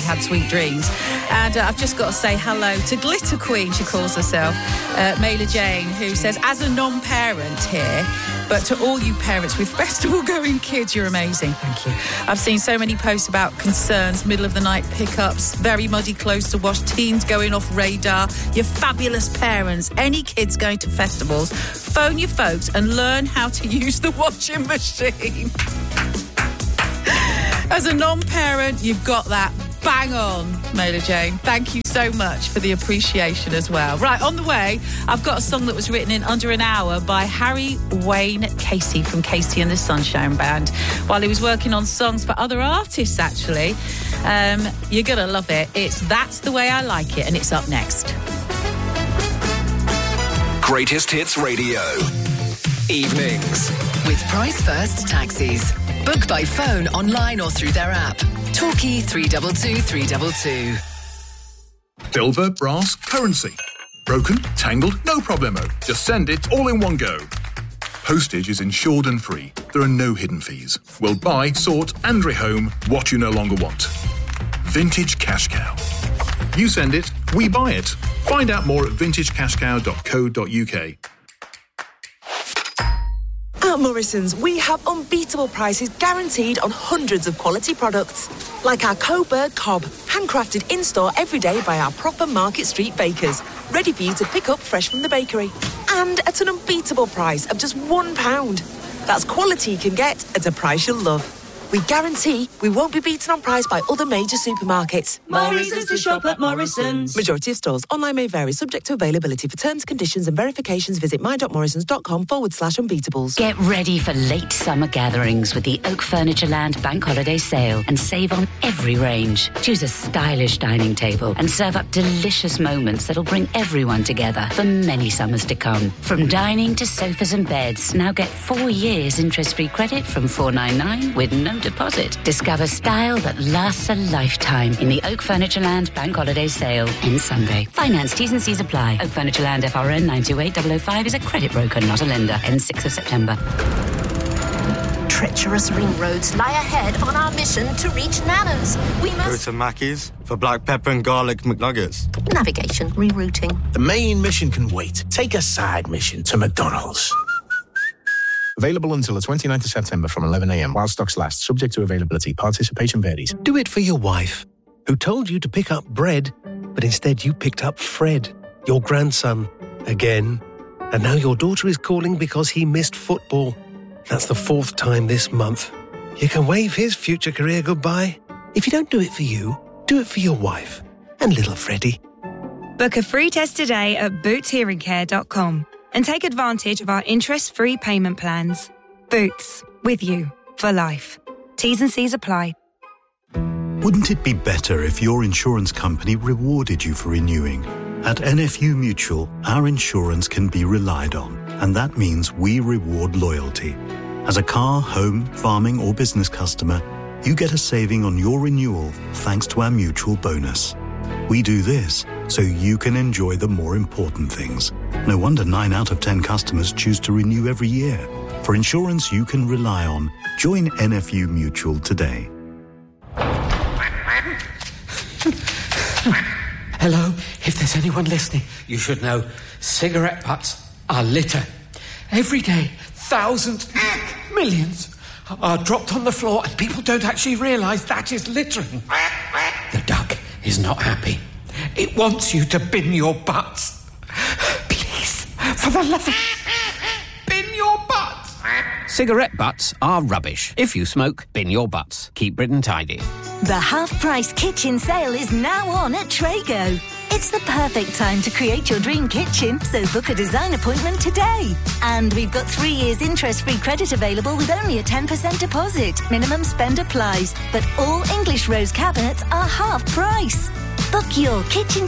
had sweet dreams. And I've just got to say hello to Glitter Queen, she calls herself, Mayla Jane, who says, as a non-parent here, but to all you parents with festival-going kids, you're amazing. Thank you. I've seen so many posts about concerns, middle-of-the-night pickups, very muddy clothes to wash, teens going off radar. You're fabulous parents. Any kids going to festivals, phone your folks and learn how to use the washing machine. As a non-parent, you've got that bang on, Mayla Jane. Thank you so much for the appreciation as well. Right, on the way, I've got a song that was written in under an hour by Harry Wayne Casey from Casey and the Sunshine Band while he was working on songs for other artists, actually. You're going to love it. It's That's the Way I Like It, and it's up next. Greatest Hits Radio. Evenings. With Price First Taxis. Book by phone, online or through their app. Torquay 322 322. Silver, brass, currency. Broken, tangled, no problemo. Just send it all in one go. Postage is insured and free. There are no hidden fees. We'll buy, sort and rehome what you no longer want. Vintage Cash Cow. You send it, we buy it. Find out more at vintagecashcow.co.uk. At Morrison's, we have unbeatable prices guaranteed on hundreds of quality products. Like our Coburg Cob, handcrafted in-store every day by our proper Market Street bakers, ready for you to pick up fresh from the bakery. And at an unbeatable price of just £1. That's quality you can get at a price you'll love. We guarantee we won't be beaten on price by other major supermarkets. Morrison's to shop at Morrison's. Majority of stores. Online may vary, subject to availability. For terms, conditions and verifications, visit my.morrisons.com/unbeatables. Get ready for late summer gatherings with the Oak Furniture Land Bank Holiday Sale and save on every range. Choose a stylish dining table and serve up delicious moments that'll bring everyone together for many summers to come. From dining to sofas and beds, now get 4 years interest-free credit from $499 with no deposit. Discover style that lasts a lifetime in the Oak Furniture Land Bank Holiday Sale. Ends Sunday. Finance T's and C's apply. Oak Furniture Land FRN 928005 is a credit broker, not a lender. Ends 6th of September. Treacherous ring roads lie ahead on our mission to reach Nana's. We Go must... to Mackey's for black pepper and garlic McNuggets. Navigation, rerouting. The main mission can wait. Take a side mission to McDonald's. Available until the 29th of September from 11 a.m. while stocks last, subject to availability. Participation varies. Do it for your wife, who told you to pick up bread, but instead you picked up Fred, your grandson, again. And now your daughter is calling because he missed football. That's the 4th time this month. You can wave his future career goodbye. If you don't do it for you, do it for your wife and little Freddie. Book a free test today at bootshearingcare.com. and take advantage of our interest-free payment plans. Boots, with you for life. T's and C's apply. Wouldn't it be better if your insurance company rewarded you for renewing? At NFU Mutual, our insurance can be relied on, and that means we reward loyalty. As a car, home, farming or business customer, you get a saving on your renewal thanks to our mutual bonus. We do this so you can enjoy the more important things. No wonder 9 out of 10 customers choose to renew every year. For insurance you can rely on, join NFU Mutual today. Hello, if there's anyone listening, you should know cigarette butts are litter. Every day, thousands, millions are dropped on the floor and people don't actually realise that is littering. The duck is not happy. It wants you to bin your butts. Please, for the love of... bin your butts. Cigarette butts are rubbish. If you smoke, bin your butts. Keep Britain tidy. The half-price kitchen sale is now on at Trago. It's the perfect time to create your dream kitchen, so book a design appointment today. And we've got 3 years interest-free credit available with only a 10% deposit. Minimum spend applies, but all English rose cabinets are half price. Book your kitchen